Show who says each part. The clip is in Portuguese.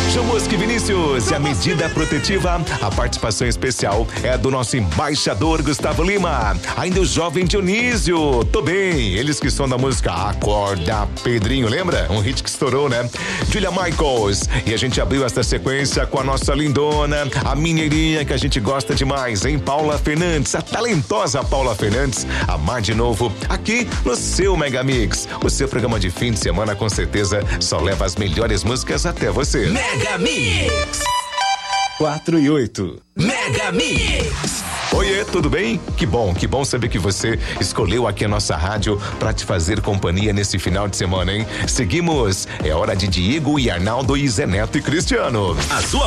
Speaker 1: Chamusca e Vinícius, e a medida protetiva, a participação especial é do nosso embaixador Gustavo Lima, ainda o jovem Dionísio, tô bem, eles que são da música Acorda Pedrinho, lembra? Um hit que estourou, né? Julia Michaels, e a gente abriu esta sequência com a nossa lindona, a mineirinha que a gente gosta demais, hein? Paula Fernandes, a talentosa Paula Fernandes, amar de novo, aqui no seu Mega Mix, o seu programa de fim de semana com certeza só leva as melhores músicas até você.
Speaker 2: Mega Mix
Speaker 1: 4 e 8.
Speaker 2: Mega Mix.
Speaker 1: Oiê, tudo bem? Que bom saber que você escolheu aqui a nossa rádio para te fazer companhia nesse final de semana, hein? Seguimos, é hora de Diego e Arnaldo e Zé Neto e Cristiano.
Speaker 2: A sua